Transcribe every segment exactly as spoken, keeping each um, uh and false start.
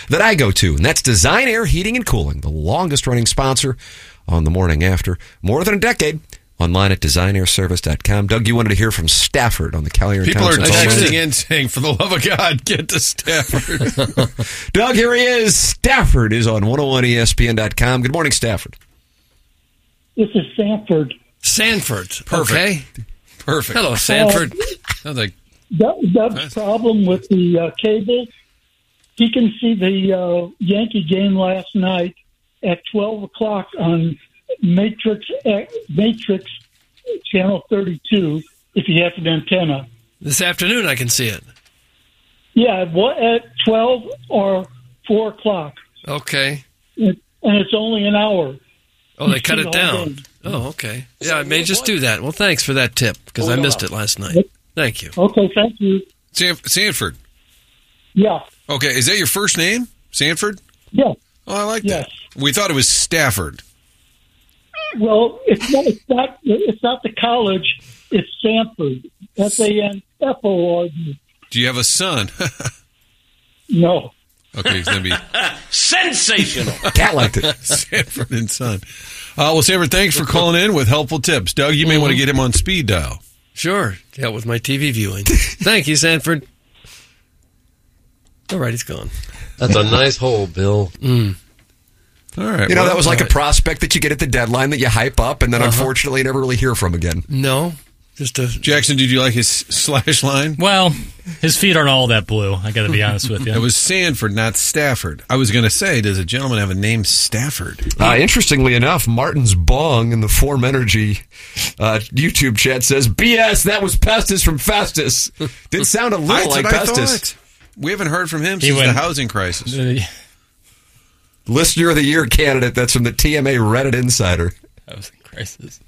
that I go to, and that's Design Air Heating and Cooling, the longest-running sponsor on The Morning After. More than a decade. Online at design air service dot com. Doug, you wanted to hear from Stafford on the Callahan People Townsend are phone line. texting in saying, for the love of God, get to Stafford. Doug, here he is. Stafford is on one oh one E S P N dot com. Good morning, Stafford. This is Sanford. Sanford. Perfect. Okay. Perfect. Hello, Sanford. Uh, Sounds like That, Doug's problem with the uh, cable, he can see the uh, Yankee game last night at twelve o'clock on Matrix Matrix Channel thirty-two if he has an antenna. This afternoon I can see it. Yeah, what, at twelve or four o'clock. Okay. It, and it's only an hour. Oh, they cut it down. Oh, okay. Yeah, I may just do that. Well, thanks for that tip, because I missed it last night. Thank you. Okay, thank you. San- Sanford. Yeah. Okay, is that your first name? Sanford? Yeah. Oh, I like Yes. that. We thought it was Stafford. Well, it's not, it's not, it's not the college. It's Sanford. S A N F O R D. Do you have a son? No. Okay, he's going to be Sensational. Cat liked it. Sanford and Son. Uh, well, Sanford, thanks for calling in with helpful tips. Doug, you may Mm-hmm. want to get him on speed dial. Sure. Yeah, with my T V viewing. Thank you, Sanford. All right, he's gone. That's a nice hole, Bill. Mm. All right. You know, well, that was like all a right. prospect that you get at the deadline that you hype up, and then Uh-huh. unfortunately never really hear from again. No, just a... Jackson, did you like his slash line? Well, his feet aren't all that blue, I got to be honest with you. It was Sanford, not Stafford. I was going to say, does a gentleman have a name Stafford? Uh, interestingly enough, Martin's Bong in the Form Energy uh, YouTube chat says, B S, that was Pestis from Festus. Did sound a little That's like what I Pestis. thought. We haven't heard from him He since went- the housing crisis. Uh, Listener of the Year candidate, that's from the T M A Reddit Insider. that was a crisis.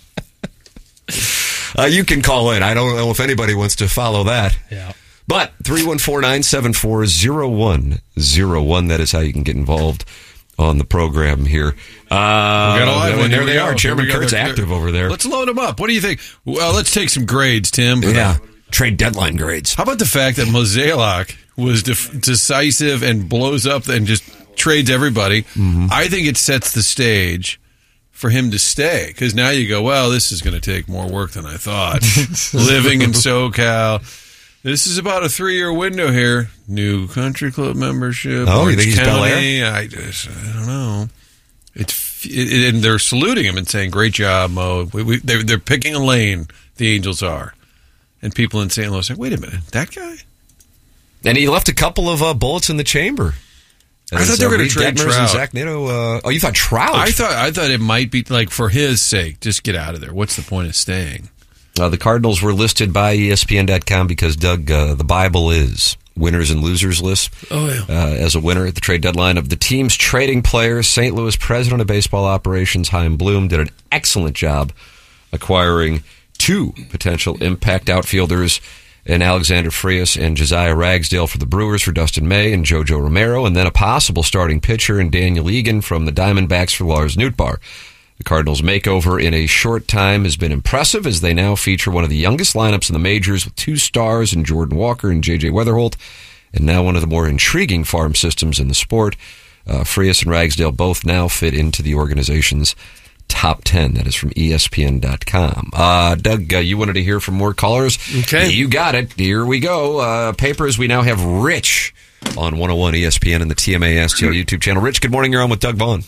Uh, you can call in. I don't know if anybody wants to follow that. Yeah. But three one four, nine seven four, zero one zero one, that is how you can get involved on the program here. Uh, We got a live and one. there Here we they go. are. Chairman Here we go. Kurt's They're- active over there. Let's load him up. What do you think? Well, let's take some grades, Tim. Yeah. Trade deadline grades. How about the fact that Mozeliak was def- decisive and blows up and just trades everybody? Mm-hmm. I think it sets the stage for him to stay, because now you go, well, this is going to take more work than I thought. Living in SoCal. This is about a three-year window here. New country club membership. Oh, you Orange think he's Bel Air? County. I just, I don't know. It's it, it- and they're saluting him and saying, "Great job, Mo." We, we, they're, they're picking a lane. The Angels are, and people in Saint Louis say, "Wait a minute, that guy." And he left a couple of uh, bullets in the chamber. I thought they were going to trade Detmers and Trout. Zach Nato. Uh, oh, you thought Trout? I thought I thought it might be like for his sake, just get out of there. What's the point of staying? Uh, the Cardinals were listed by E S P N dot com because, Doug, uh, the Bible is winners and losers list. Oh, yeah. Uh, as a winner at the trade deadline of the team's trading players, Saint Louis president of baseball operations, Chaim Bloom, did an excellent job acquiring two potential impact outfielders in Alexander Frias and Josiah Ragsdale for the Brewers for Dustin May and JoJo Romero, and then a possible starting pitcher in Daniel Egan from the Diamondbacks for Lars Nootbaar. The Cardinals' makeover in a short time has been impressive, as they now feature one of the youngest lineups in the majors with two stars in Jordan Walker and J J Weatherholt, and now one of the more intriguing farm systems in the sport. Uh, Frias and Ragsdale both now fit into the organization's top ten. That is from E S P N dot com. Uh, Doug, uh, you wanted to hear from more callers. Okay. You got it. Here we go. Uh, papers, we now have Rich on one oh one E S P N and the T M A S T L YouTube channel. Rich, good morning. You're on with Doug Vaughn.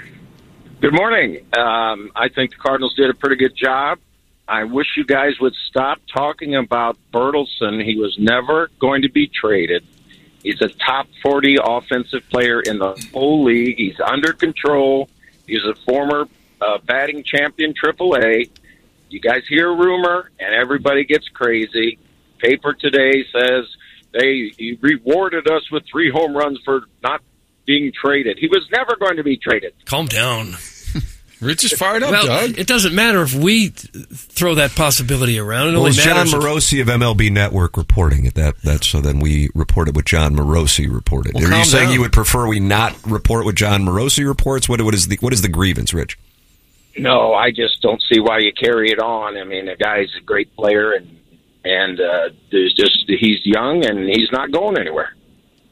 Good morning. Um, I think the Cardinals did a pretty good job. I wish you guys would stop talking about Bertelson. He was never going to be traded. He's a top forty offensive player in the whole league. He's under control. He's a former uh, batting champion, triple A. You guys hear a rumor, and everybody gets crazy. Paper today says they he rewarded us with three home runs for not being traded. He was never going to be traded. Calm down. Rich is fired up, Well, Doug. it doesn't matter if we th- throw that possibility around. It Well, only it's John matters if- Morosi of M L B Network reporting it. That that's so then we report it what John Morosi reported. Well, Are you calm saying down. you would prefer we not report what John Morosi reports? What what is the what is the grievance, Rich? No, I just don't see why you carry it on. I mean, the guy's a great player, and and uh, there's just he's young and he's not going anywhere.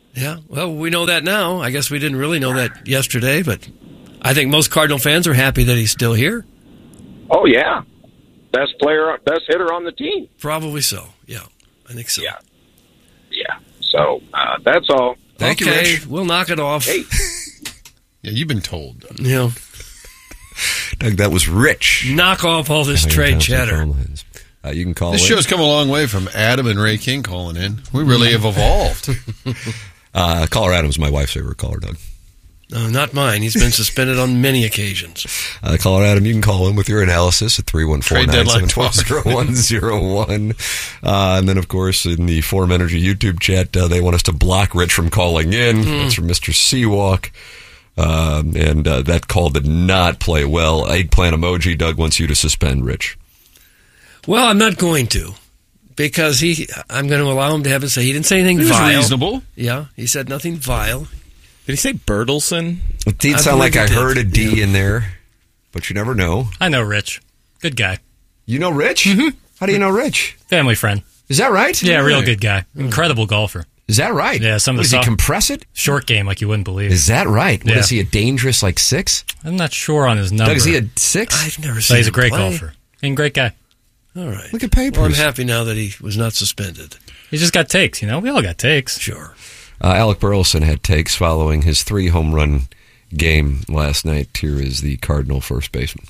Yeah, well, we know that now. I guess we didn't really know that yesterday, but I think most Cardinal fans are happy that he's still here. Oh, yeah. Best player, best hitter on the team. Probably so, yeah. I think so. Yeah. Yeah. So, uh, that's all. Thank okay, you, Rich. We'll knock it off. Hey. Yeah, you've been told. Yeah. Doug, that was Rich. Knock off all this Callion trade Thompson chatter. phone lines. Uh, you can call This in. show's come a long way from Adam and Ray King calling in. We really have evolved. Uh, caller Adam's my wife's favorite caller, Doug. No, not mine. He's been suspended on many occasions. Uh, caller Adam, you can call in with your analysis at three one four, nine seven one two, zero one zero one. Uh, and then, of course, in the Forum Energy YouTube chat, uh, they want us to block Rich from calling in. Mm. That's from Mister Seawalk. Um, and uh, that call did not play well. Eggplant emoji. Doug wants you to suspend Rich. Well, I'm not going to, because he. I'm going to allow him to have it say he didn't say anything It was vile. reasonable. Yeah, he said nothing vile. Did he say Bertelson? It did I sound like believe I he did. heard a D Yeah. in there, but you never know. I know Rich. Good guy. You know Rich? Mm-hmm. How do you know Rich? Family friend. Is that right? Yeah, real Right. good guy. Incredible golfer. Is that right? Yeah, some of the Does he soft- compress it? Short game like you wouldn't believe. Is that right? What Yeah. is he, a dangerous like six? I'm not sure on his number. Doug, is he a six? I've never But seen he's a him great play. golfer. And great guy. All right. Look at papers. Well, I'm happy now that he was not suspended. He's just got takes, you know? We all got takes. Sure. Uh, Alec Burleson had takes following his three home run game last night. Here is the Cardinal first baseman.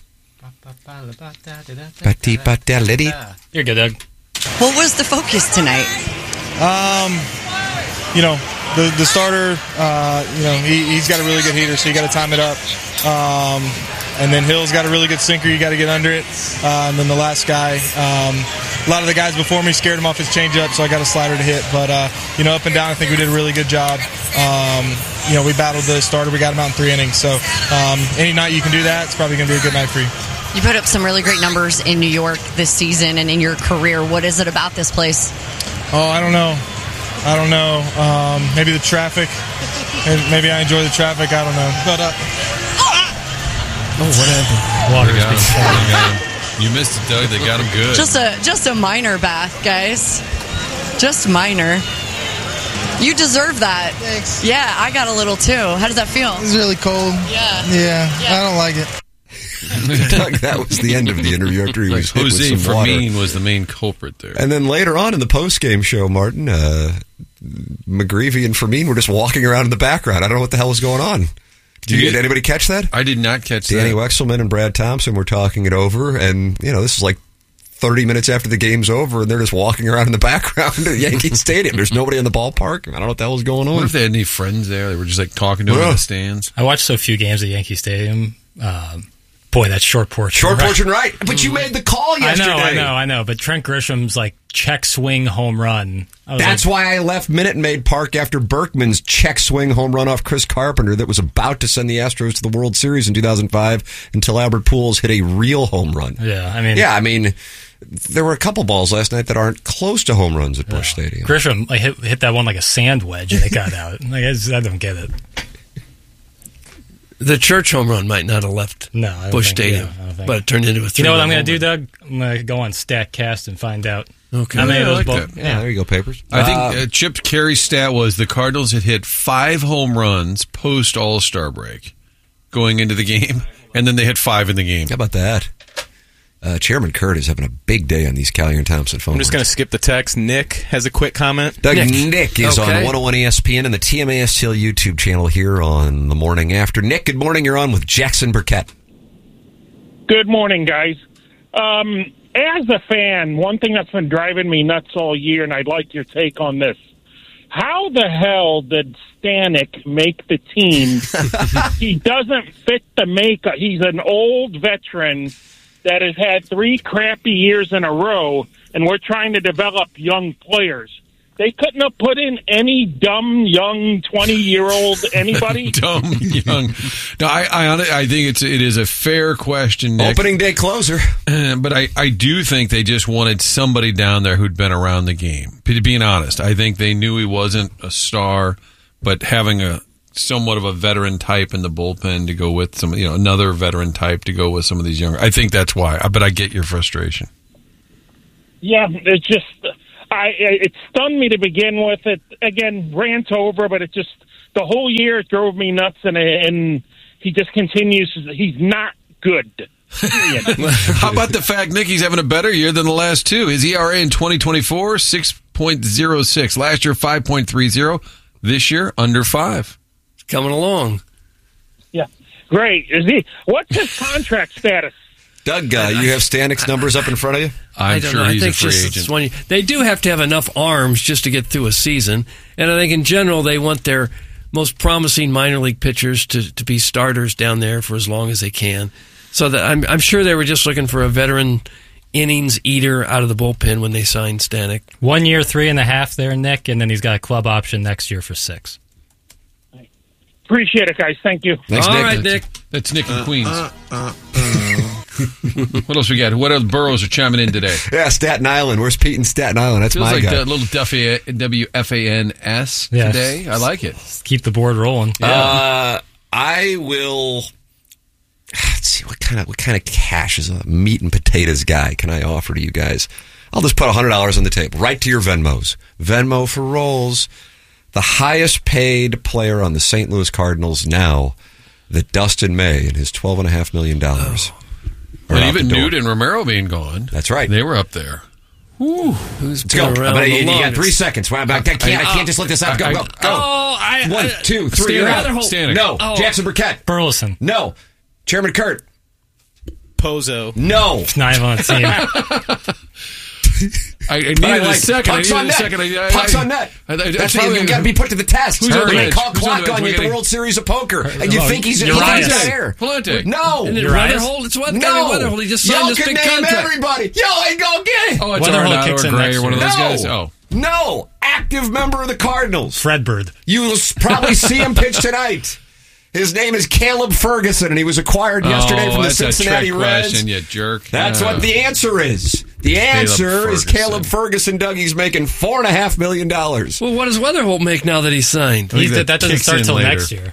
You're good, Doug. What was the focus tonight? Um, you know, the the starter, uh, you know, he, he's got a really good heater, so you got to time it up. Um, and then Hill's got a really good sinker, you got to get under it. Uh, and then the last guy, um, a lot of the guys before me scared him off his changeup, so I got a slider to hit. But, uh, you know, up and down, I think we did a really good job. Um, you know, we battled the starter, we got him out in three innings. So um, any night you can do that, it's probably going to be a good night for you. You put up some really great numbers in New York this season and in your career. What is it about this place? Oh, I don't know. I don't know. Um, maybe the traffic. Maybe I enjoy the traffic. I don't know. But uh, Oh, what happened? Water's They got being him. poured. They got him. You missed it, Doug. They got him good. Just a just a minor bath, guys. Just minor. You deserve that. Thanks. Yeah, I got a little too. How does that feel? it's really cold. Yeah. Yeah, Yeah. I don't like it. Doug, that was the end of the interview after he Like was hit with Jose some water. Fermin was the main culprit there. And then later on in the post-game show, Martin, uh, McGreevy and Fermin were just walking around in the background. I don't know what the hell was going on. Did, you, You- did anybody catch that? I did not catch Danny that. Wexelman and Brad Thompson were talking it over, and, you know, this is like thirty minutes after the game's over, and they're just walking around in the background at Yankee Stadium. There's nobody in the ballpark. I don't know what the hell was going I on. wonder if they had any friends there. They were just like talking to him in Yeah. the stands. I watched so few games at Yankee Stadium. Um, boy, that short porch. Short right? porch and right. But you made the call I yesterday. know, I know, I know. But Trent Grisham's like check swing home run. I was That's like, why I left Minute Maid Park after Berkman's check swing home run off Chris Carpenter that was about to send the Astros to the World Series in two thousand five until Albert Pujols hit a real home run. Yeah, I mean, Yeah, I mean, there were a couple balls last night that aren't close to home runs at Busch Stadium. Grisham like hit, hit that one like a sand wedge and it got out. Like, I, just, I don't get it. The Church home run might not have left No, I don't Busch think- Stadium, yeah, I don't think- but it turned into a You know what I'm going going to to do, Doug? I'm going to go on StatCast and find out. Okay. How many Yeah, of I those like balls? that. Yeah, there you go, Papers. I think Uh, uh, Chip Carey's stat was the Cardinals had hit five home runs post All-Star break going into the game, and then they hit five in the game. how about that? Uh, Chairman Kurt is having a big day on these Callion Thompson phone I'm just going lines. to skip the text. Nick has a quick comment. Doug, Nick, Nick. is Okay. on one oh one E S P N and the T M A S T L YouTube channel here on the morning after. Nick, good morning. You're on with Jackson Burkett. Good morning, guys. Um, as a fan, one thing that's been driving me nuts all year, and I'd like your take on this. How the hell did Stanek make the team? He doesn't fit the makeup. He's an old veteran that has had three crappy years in a row, and we're trying to develop young players. They couldn't have put in any dumb, young, twenty-year-old anybody. Dumb young. No, I, I, hon- I think it's it is a fair question, Nick. Opening day closer. But I, I do think they just wanted somebody down there who'd been around the game. Be- Being honest, I think they knew he wasn't a star, but having a somewhat of a veteran type in the bullpen to go with some, you know, another veteran type to go with some of these younger. I think that's why. But I get your frustration. Yeah, it's just I it stunned me to begin with. It again, rant over, but it just the whole year it drove me nuts, and and he just continues. He's not good. How about the fact Nicky's having a better year than the last two? His E R A in twenty twenty-four, six point oh six. Last year, five point three oh. This year, under five. It's coming along. Yeah. Great. Is he? What's his contract status? Doug, uh, you have Stanek's numbers up in front of you? I'm I don't sure know. he's I a think free just agent. When you, they do have to have enough arms just to get through a season. And I think in general they want their most promising minor league pitchers to, to be starters down there for as long as they can. So that I'm, I'm sure they were just looking for a veteran innings eater out of the bullpen when they signed Stanek. One year, three and a half there, Nick, and then he's got a club option next year for six. Appreciate it, guys. Thank you. Thanks, All Nick. right, Nick. That's Nick in Queens. What else we got? What other boroughs are chiming in today? Yeah, Staten Island. Where's Pete in Staten Island? That's Feels my like guy. a little Duffy, W F A N S Yes. today. I like it. Keep the board rolling. Uh, I will. Let's see what kind of what kind of cash as a meat and potatoes guy can I offer to you guys? I'll just put a hundred dollars on the table, right to your Venmos. Venmo for rolls. The highest paid player on the Saint Louis Cardinals now, that Dustin May and his twelve and a half million dollars. Oh. And even Newt and Romero being gone. That's right. They were up there. Whew. Who's Let's go. been around But the you got longest? three seconds. I can't. I can't, I can't just let this out. Go. Go. Go. Oh, I, One, I, two, three. You're out. Stanek. No. Oh. Jackson Burkett. Burleson. No. Chairman Kurt. Pozo. No. It's not even on the team. I, I needed But I a like second. I pucks needed on a net. second. I, I, Pucks I, on net. I, I, I, That's probably- what you got to be put to the test. Who's on the They bench? call Who's on clock the on you bench? at the World Series of Poker, and you Oh, think he's Urias. he's there. Palante. No. And then Urias? Weatherhold. It's what No. Weatherhold. He just signed Y'all this can big name contract. everybody. Y'all ain't gonna get it. Oh, it's Weatherhold Arenado kicks or in Gray next or one of year. those No. guys. Oh. No. Active member of the Cardinals. Fred Bird. You will s- probably see him pitch tonight. His name is Caleb Ferguson, and he was acquired yesterday oh, from the that's Cincinnati a trick Reds. question, you jerk. That's Yeah. what the answer is. The answer is Ferguson. Caleb Ferguson. Dougie's making four and a half million dollars. Well, what does Weatherhold make now that he's signed? He, that that, doesn't kicks start in till later. next year.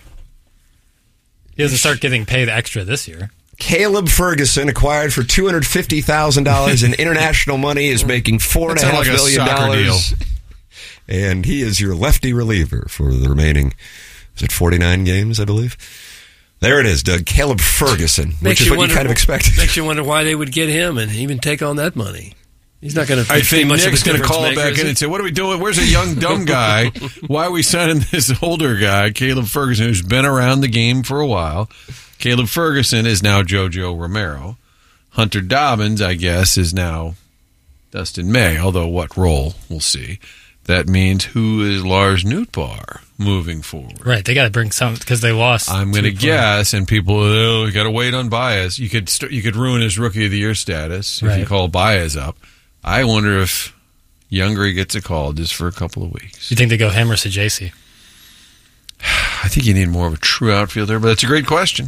He doesn't start getting paid extra this year. Caleb Ferguson, acquired for two hundred fifty thousand dollars in international money, is making four and a That half sounds like a million soccer dollars. And he is your lefty reliever for the remaining, is it forty-nine games, I believe? There it is, Doug. Caleb Ferguson, which Makes is you what wonder- you kind of expected. Makes you wonder why they would get him and even take on that money. He's not going to. I think much Nick's going to call maker, back is in he? and say, what are we doing? Where's a young, dumb guy? Why are we signing this older guy, Caleb Ferguson, who's been around the game for a while? Caleb Ferguson is now JoJo Romero. Hunter Dobbins, I guess, is now Dustin May, although what role, we'll see. That means who is Lars Nootbaar moving forward? Right. They got to bring some because they lost. I'm going to two guess, and people, oh, you got to wait on Baez. You could st- you could ruin his Rookie of the Year status if you Right. call Baez up. I wonder if Youngry gets a call just for a couple of weeks. You think they go him or Sajasi? I think you need more of a true outfielder, but that's a great question.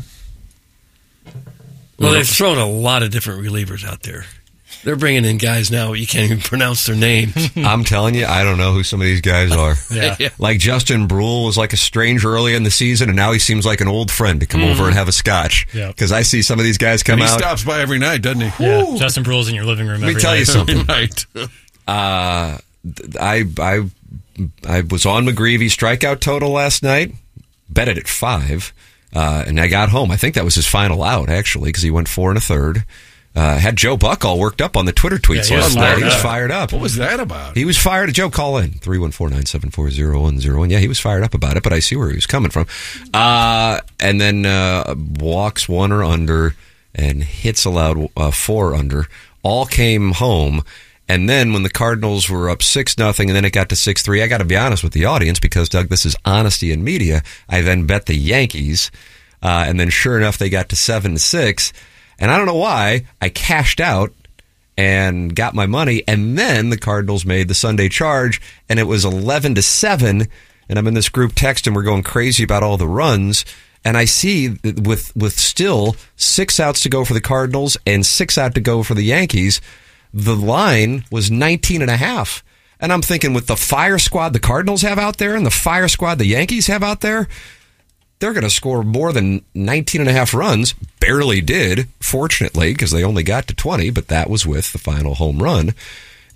Well, they've thrown a lot of different relievers out there. They're bringing in guys now you can't even pronounce their names. I'm telling you, I don't know who some of these guys are. Yeah. Yeah. Like Justin Brule was like a stranger early in the season, and now he seems like an old friend to come Mm. over and have a scotch. Yeah. Because I see some of these guys come And he out. stops by every night, doesn't he? Yeah. Justin Brule's in your living room Let me every tell you night. something. Every night. Uh, I I I was on McGreevy's strikeout total last night. Bet it at five, uh, and I got home. I think that was his final out actually, because he went four and a third. Uh, had Joe Buck all worked up on the Twitter tweets Yeah, he was last night. fired He was up. fired up. What was that about? He was fired. Joe, call in three one four nine seven four zero one zero one. Yeah, he was fired up about it, but I see where he was coming from. Uh, and then uh, walks one or under and hits allowed uh, four under. All came home. And then when the Cardinals were up six nothing, and then it got to six three, I got to be honest with the audience because, Doug, this is honesty in media. I then bet the Yankees, uh, and then sure enough, they got to seven to six. And I don't know why I cashed out and got my money, and then the Cardinals made the Sunday charge, and it was eleven to seven. And I'm in this group text, and we're going crazy about all the runs. And I see that with with still six outs to go for the Cardinals and six out to go for the Yankees, the line was nineteen and a half. And I'm thinking, with the fire squad the Cardinals have out there and the fire squad the Yankees have out there, they're going to score more than nineteen and a half runs. Barely did, fortunately, because they only got to twenty, but that was with the final home run.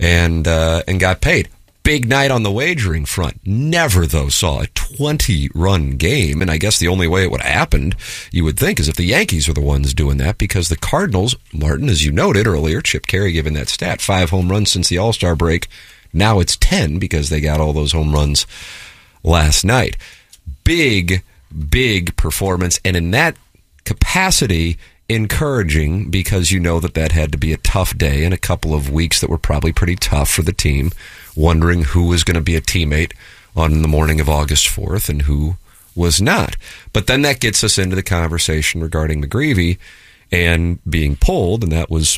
and uh, and got paid. Big night on the wagering front. Never, though, saw a twenty-run game, and I guess the only way it would have happened, you would think, is if the Yankees are the ones doing that, because the Cardinals, Martin, as you noted earlier, Chip Carey giving that stat, five home runs since the All-Star break. Now it's ten because they got all those home runs last night. Big, big performance, and in that capacity, encouraging, because you know that that had to be a tough day and a couple of weeks that were probably pretty tough for the team, wondering who was going to be a teammate on the morning of August fourth and who was not. But then that gets us into the conversation regarding McGreevy and being pulled, and that was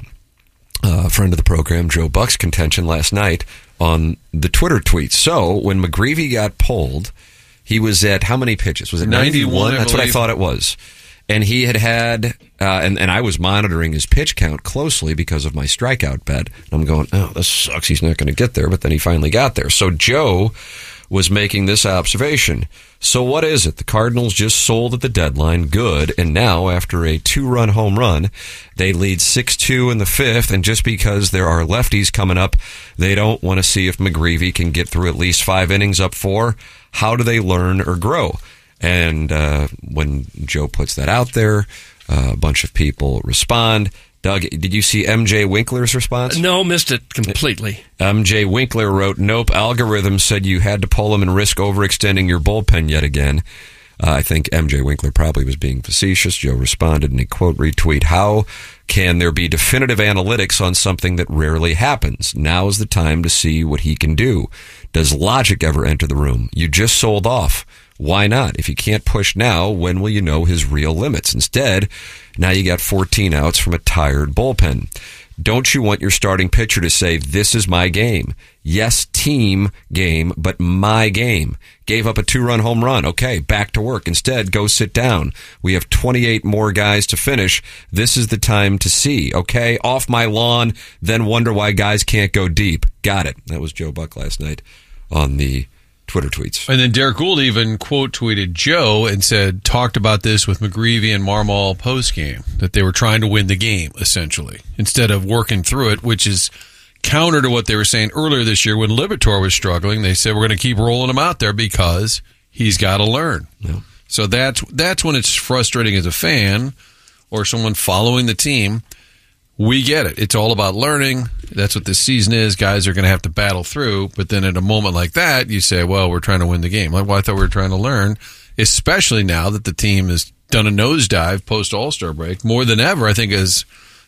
a friend of the program, Joe Buck's contention last night on the Twitter tweets. So when McGreevy got pulled, he was at how many pitches? Was it ninety-one? That's what I thought it was. And he had had, uh, and, and I was monitoring his pitch count closely because of my strikeout bet. And I'm going, oh, this sucks. He's not going to get there. But then he finally got there. So Joe was making this observation. So what is it? The Cardinals just sold at the deadline. Good. And now, after a two-run home run, they lead six two in the fifth. And just because there are lefties coming up, they don't want to see if McGreevy can get through at least five innings up four. How do they learn or grow? And uh, when Joe puts that out there, uh, a bunch of people respond. Doug, did you see M J Winkler's response? No, missed it completely. M J Winkler wrote, nope, algorithm said you had to pull him and risk overextending your bullpen yet again. Uh, I think M J Winkler probably was being facetious. Joe responded in a quote retweet, how can there be definitive analytics on something that rarely happens? Now is the time to see what he can do. Does logic ever enter the room? You just sold off. Why not? If you can't push now, when will you know his real limits? Instead, now you got fourteen outs from a tired bullpen. Don't you want your starting pitcher to say, this is my game? Yes, team game, but my game. Gave up a two-run home run. Okay, back to work. Instead, go sit down. We have twenty-eight more guys to finish. This is the time to see. Okay, off my lawn, then wonder why guys can't go deep. Got it. That was Joe Buck last night on the Twitter tweets. And then Derek Gould even quote tweeted Joe and said, talked about this with McGreevy and Marmol post-game, that they were trying to win the game, essentially, instead of working through it, which is counter to what they were saying earlier this year when Liberatore was struggling. They said, we're going to keep rolling him out there because he's got to learn. Yeah. So that's that's when it's frustrating as a fan or someone following the team. We get it. It's all about learning. That's what this season is. Guys are going to have to battle through. But then at a moment like that, you say, well, we're trying to win the game. Like, well, I thought we were trying to learn, especially now that the team has done a nosedive post All-Star break. More than ever, I think, as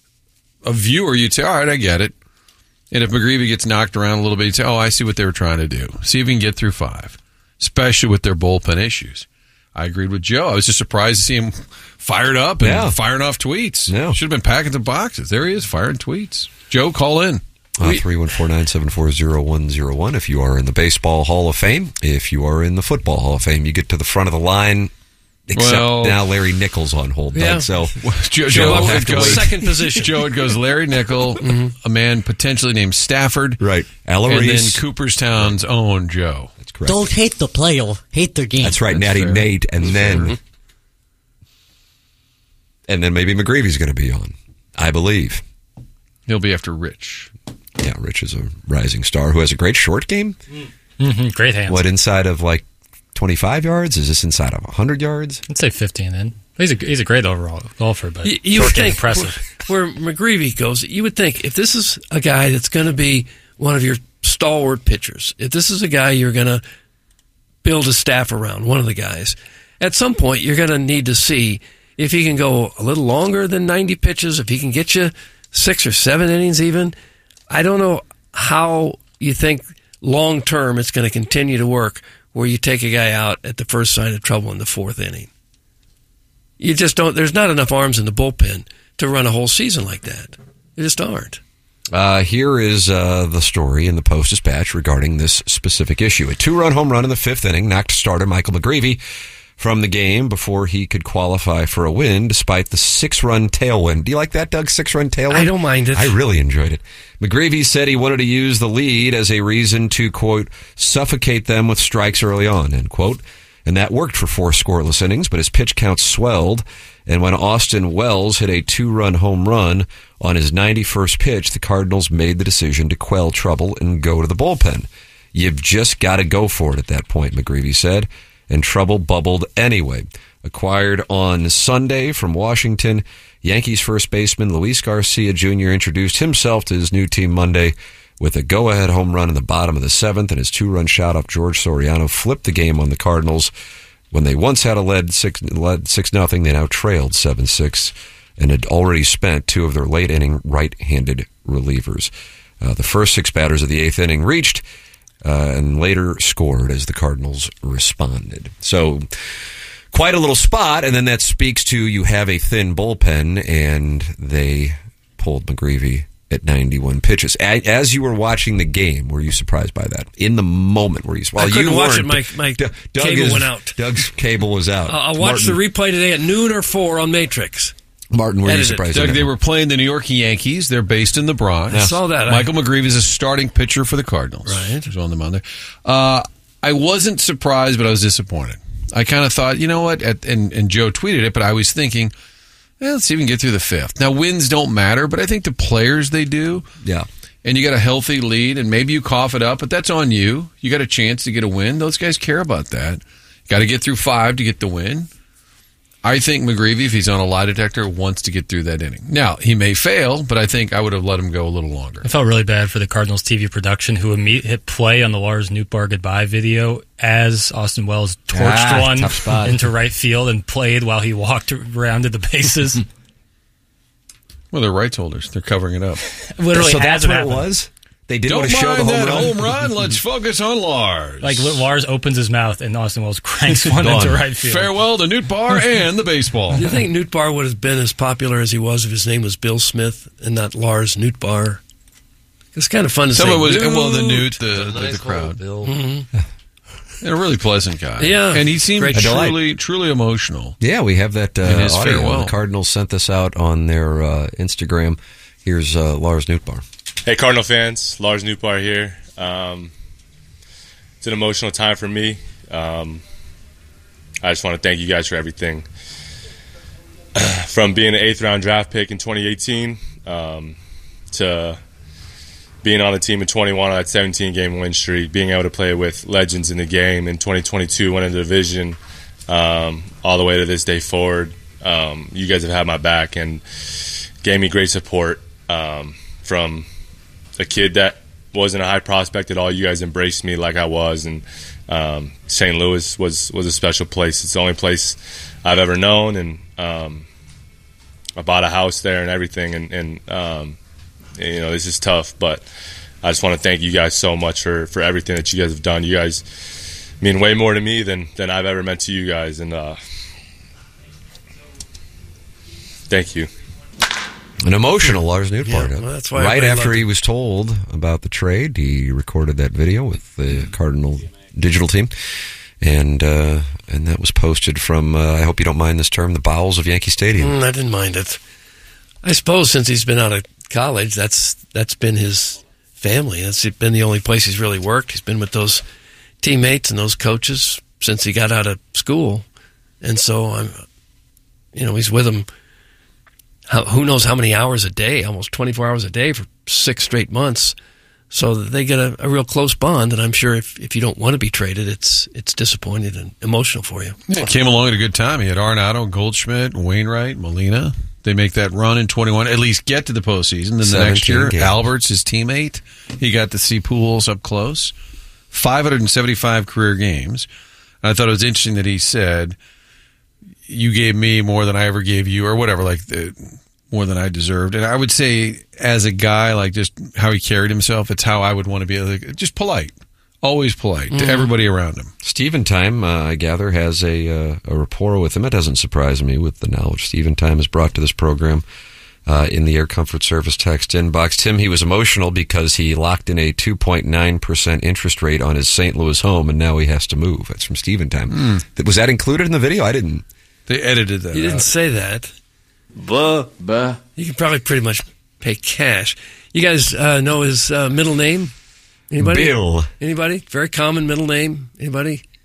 a viewer, you'd say, all right, I get it. And if McGreevy gets knocked around a little bit, you'd say, oh, I see what they were trying to do. See if we can get through five, especially with their bullpen issues. I agreed with Joe. I was just surprised to see him fired up and yeah. firing off tweets. Yeah. Should have been packing some boxes. There he is, firing tweets. Joe, call in. Uh, three one four, nine seven four, zero one zero one if you are in the Baseball Hall of Fame. If you are in the Football Hall of Fame, you get to the front of the line. Except well, now Larry Nichols on hold. Yeah. Doug, so Joe, Joe Joe it goes, second position. Joe, it goes Larry Nickel, mm-hmm. a man potentially named Stafford. Right. And then Cooperstown's own Joe. That's correct. Don't hate the player, hate their game. That's right, That's Natty fair. Nate, and That's then fair. and then maybe McGreevy's going to be on, I believe. He'll be after Rich. Yeah, Rich is a rising star who has a great short game. Mm-hmm. Great hands. What, inside of like twenty-five yards? Is this inside of one hundred yards? I'd say fifteen then. He's a, he's a great overall golfer, but you, you short would game think impressive. Where, where McGreevy goes, you would think if this is a guy that's going to be one of your stalwart pitchers, if this is a guy you're going to build a staff around, one of the guys, at some point you're going to need to see if he can go a little longer than ninety pitches, if he can get you six or seven innings even. I don't know how you think long term it's going to continue to work where you take a guy out at the first sign of trouble in the fourth inning. You just don't, there's not enough arms in the bullpen to run a whole season like that. There just aren't. Uh, here is uh, the story in the Post-Dispatch regarding this specific issue. A two-run home run in the fifth inning knocked starter Michael McGreevy from the game before he could qualify for a win despite the six-run tailwind. Do you like that, Doug, six-run tailwind? I don't mind it. I really enjoyed it. McGreevy said he wanted to use the lead as a reason to, quote, suffocate them with strikes early on, end quote. And that worked for four scoreless innings, but his pitch count swelled. And when Austin Wells hit a two-run home run on his ninety-first pitch, the Cardinals made the decision to quell trouble and go to the bullpen. You've just got to go for it at that point, McGreevy said. And trouble bubbled anyway. Acquired on Sunday from Washington, Yankees first baseman Luis Garcia Junior introduced himself to his new team Monday with a go-ahead home run in the bottom of the seventh, and his two-run shot off George Soriano flipped the game on the Cardinals. When they once had a lead six led six nothing, they now trailed seven six and had already spent two of their late-inning right-handed relievers. Uh, the first six batters of the eighth inning reached uh, and later scored as the Cardinals responded. So quite a little spot, and then that speaks to you have a thin bullpen, and they pulled McGreevy at ninety-one pitches. As you were watching the game, were you surprised by that? In the moment, were you? Well, I couldn't you watch it. weren't. My, my Doug cable is, went out. Doug's cable was out. Uh, I'll watch Martin, the replay today at noon or four on Matrix. Martin, were Edited. you surprised? Doug, they were playing the New York Yankees. They're based in the Bronx. I saw that. Michael I... McGreevy is a starting pitcher for the Cardinals. Right. He's on the mound there. Uh, I wasn't surprised, but I was disappointed. I kind of thought, you know what, At, and, and Joe tweeted it, but I was thinking, eh, let's see if we can get through the fifth. Now, wins don't matter, but I think the players, they do. Yeah. And you got a healthy lead, and maybe you cough it up, but that's on you. You got a chance to get a win. Those guys care about that. Got to get through five to get the win. I think McGreevy, if he's on a lie detector, wants to get through that inning. Now, he may fail, but I think I would have let him go a little longer. I felt really bad for the Cardinals T V production who hit play on the Lars Nootbaar goodbye video as Austin Wells torched ah, one into right field and played while he walked around to the bases. Well, they're rights holders. They're covering it up. Literally, so that's what happened. it was? They didn't Don't want to show the mind home that run. home run. Let's focus on Lars. Like Lars opens his mouth and Austin Wells cranks one into right field. Farewell to Nootbaar and the baseball. Do you think Nootbaar would have been as popular as he was if his name was Bill Smith and not Lars Nootbaar? It's kind of fun to Someone say. was well, the Newt, the, the, nice the crowd. hole, Bill. Mm-hmm. And a really pleasant guy. Yeah, and he seemed great truly, truly emotional. Yeah, we have that uh, In his audio. farewell. The Cardinals sent this out on their uh, Instagram. Here's uh, Lars Nootbaar. Hey, Cardinal fans, Lars Nootbaar here. Um, it's an emotional time for me. Um, I just want to thank you guys for everything. From being an eighth round draft pick in twenty eighteen um, to being on the team in twenty-one on that seventeen game win streak, being able to play with legends in the game in twenty twenty-two, winning the division, um, all the way to this day forward. Um, you guys have had my back and gave me great support um, from a kid that wasn't a high prospect at all. You guys embraced me like I was, and um, Saint Louis was, was a special place. It's the only place I've ever known, and um, I bought a house there and everything, and, and um, you know, this is tough, but I just want to thank you guys so much for, for everything that you guys have done. You guys mean way more to me than, than I've ever meant to you guys, and uh, thank you. An emotional Lars Nootbaar. Yeah, well, that's why right I after loved he was told about the trade, he recorded that video with the Cardinal digital team, and uh, and that was posted from, uh, I hope you don't mind this term, the bowels of Yankee Stadium. Mm, I didn't mind it. I suppose since he's been out of college, that's that's been his family. That's been the only place he's really worked. He's been with those teammates and those coaches since he got out of school, and so I'm, you know, he's with them. How, who knows how many hours a day, almost twenty-four hours a day for six straight months. So that they get a, a real close bond, and I'm sure if, if you don't want to be traded, it's it's disappointing and emotional for you. Yeah, it came along at a good time. He had Arenado, Goldschmidt, Wainwright, Molina. They make that run in twenty-one, at least get to the postseason. Then the next year, games. Albert's his teammate. He got to see Pujols up close. five hundred seventy-five career games. And I thought it was interesting that he said, you gave me more than I ever gave you, or whatever, like the, more than I deserved. And I would say, as a guy, like just how he carried himself, it's how I would want to be, like, just polite, always polite mm-hmm. to everybody around him. Steven Time, uh, I gather, has a uh, a rapport with him. It doesn't surprise me with the knowledge Steven Time has brought to this program uh, in the Air Comfort Service text inbox. Tim, he was emotional because he locked in a two point nine percent interest rate on his Saint Louis home, and now he has to move. That's from Steven Time. Mm. Was that included in the video? I didn't. They edited that. You didn't out. say that. Buh, buh. You can probably pretty much pay cash. You guys uh, know his uh, middle name? Anybody? Bill. Anybody? Very common middle name. Anybody?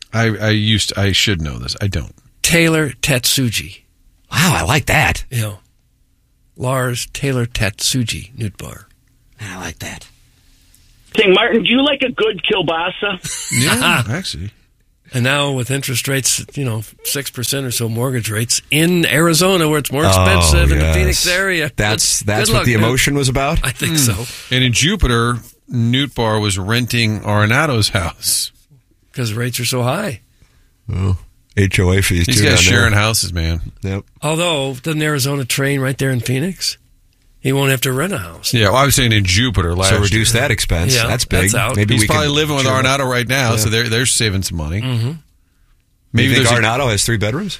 I, I used to, I should know this. I don't. Taylor Tetsuji. Wow, I like that. You know, Lars Taylor Tetsuji, Newtbar. I like that. Saying, Martin, do you like a good kielbasa? Yeah, actually. And now with interest rates, you know, six percent or so mortgage rates in Arizona where it's more expensive oh, in yes. the Phoenix area. That's good, that's good what luck, the man. emotion was about? I think Mm. so. And in Jupiter, Newt Bar was renting Arenado's house. Because rates are so high. Oh, H O A fees, These too. guys down sharing there. houses, man. Yep. Although, doesn't Arizona train right there in Phoenix? He won't have to rent a house. Yeah, well, I was saying in Jupiter last So reduce year. that expense. Yeah, that's big. that's out. Maybe He's we probably can living with sure. Arenado right now, Yeah. so they're they're saving some money. Mm-hmm. Maybe you think there's a- Arenado has three bedrooms?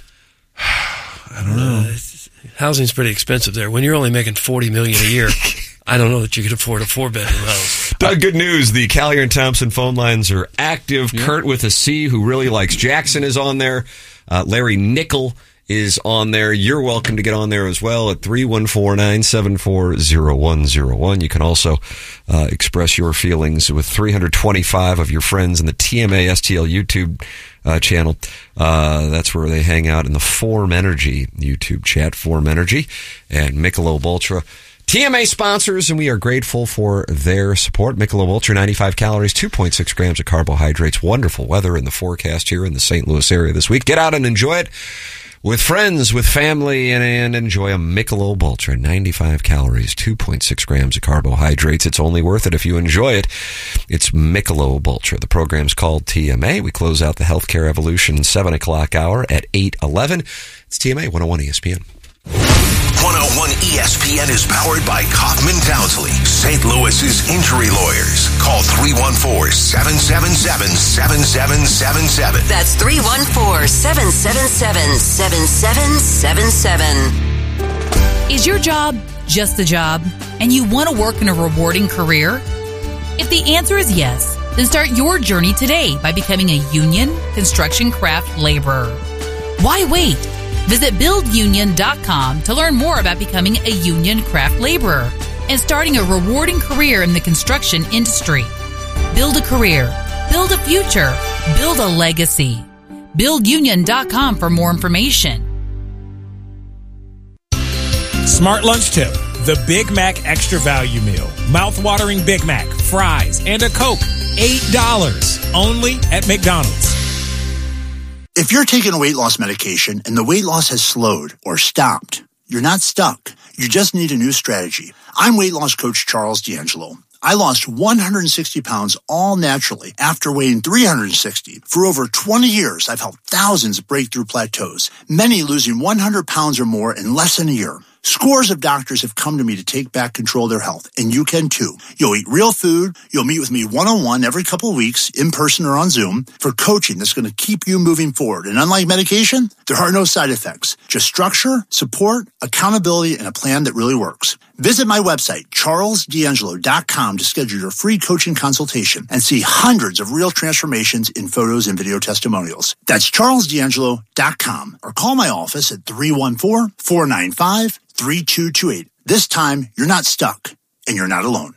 I don't know. Uh, housing's pretty expensive there. When you're only making forty million dollars a year, I don't know that you could afford a four-bedroom house. Doug, good news. The Collier and Thompson phone lines are active. Yeah. Kurt with a C, who really likes Jackson, is on there. Uh, Larry Nickel is on there. You're welcome to get on there as well at three one four, nine seven four, zero one zero one. You can also uh, express your feelings with three hundred twenty-five of your friends in the T M A S T L YouTube uh, channel. Uh, that's where they hang out in the Form Energy YouTube chat, Form Energy, and Michelob Ultra. T M A sponsors, and we are grateful for their support. Michelob Ultra, ninety-five calories, two point six grams of carbohydrates. Wonderful weather in the forecast here in the Saint Louis area this week. Get out and enjoy it with friends, with family, and, and enjoy a Michelob Ultra. ninety-five calories, two point six grams of carbohydrates. It's only worth it if you enjoy it. It's Michelob Ultra. The program's called T M A. We close out the Healthcare Evolution seven o'clock hour at eight eleven. It's T M A one oh one E S P N. one oh one E S P N is powered by Kaufman Townsley, Saint Louis's injury lawyers. Call three one four, seven seven seven, seven seven seven seven. That's three one four, seven seven seven, seven seven seven seven. Is your job just a job and you want to work in a rewarding career? If the answer is yes, then start your journey today by becoming a union construction craft laborer. Why wait? Visit build union dot com to learn more about becoming a union craft laborer and starting a rewarding career in the construction industry. Build a career, build a future, build a legacy. build union dot com for more information. Smart Lunch Tip. The Big Mac Extra Value Meal. Mouth-watering Big Mac, fries, and a Coke. eight dollars. Only at McDonald's. If you're taking a weight loss medication and the weight loss has slowed or stopped, you're not stuck. You just need a new strategy. I'm weight loss coach Charles D'Angelo. I lost one hundred sixty pounds all naturally after weighing three hundred sixty. For over twenty years, I've helped thousands break through plateaus, many losing one hundred pounds or more in less than a year. Scores of doctors have come to me to take back control of their health, and you can too. You'll eat real food. You'll meet with me one-on-one every couple of weeks, in person or on Zoom, for coaching that's going to keep you moving forward. And unlike medication, there are no side effects. Just structure, support, accountability, and a plan that really works. Visit my website, charles d'angelo dot com, to schedule your free coaching consultation and see hundreds of real transformations in photos and video testimonials. That's charles d'angelo dot com, or call my office at three one four, four nine five, three two two eight. This time, you're not stuck, and you're not alone.